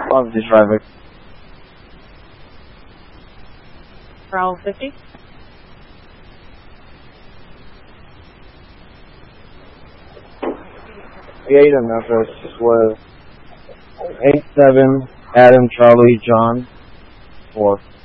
of this driver. Bravo 50. The item address was 87 Adam Charlie John 4.